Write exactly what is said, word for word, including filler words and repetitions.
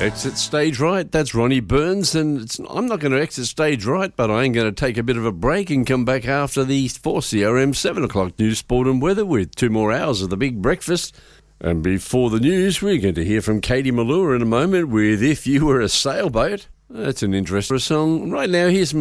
Exit stage right, that's Ronnie Burns, and it's, I'm not going to exit stage right, but I am going to take a bit of a break and come back after the four C R M seven o'clock news, sport and weather with two more hours of the big breakfast. And before the news, we're going to hear from Katie Malua in a moment with If You Were a Sailboat. That's an interesting song. Right now, here's